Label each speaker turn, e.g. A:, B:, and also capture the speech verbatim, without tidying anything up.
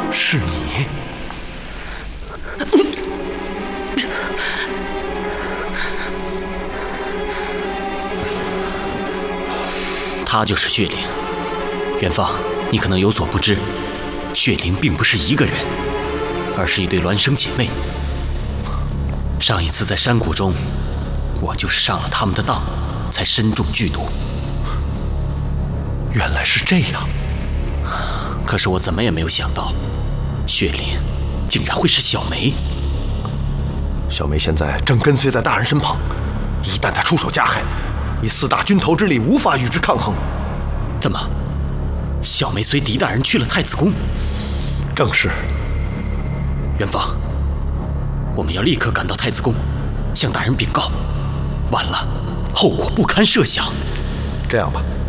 A: 是你。
B: 他就是血灵。元芳，你可能有所不知，血灵并不是一个人，而是一对孪生姐妹。上一次在山谷中，我就是上了他们的当，才身中剧毒。
A: 原来是这样。
B: 可是我怎么也没有想到，血灵竟然会是小梅。
A: 小梅现在正跟随在大人身旁，一旦她出手加害，以四大军头之力，无法与之抗衡。
B: 怎么，小梅随狄大人去了太子宫？
A: 正是。
B: 元芳，我们要立刻赶到太子宫，向大人禀告。晚了，后果不堪设想。
A: 这样吧。